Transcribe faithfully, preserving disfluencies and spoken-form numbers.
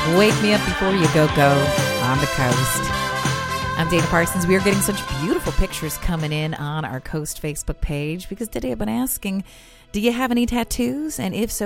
Wake Me Up Before You Go Go on the coast. I'm Dana Parsons. We are getting such beautiful pictures coming in on our Coast Facebook page because today I've been asking, do you have any tattoos? And if so,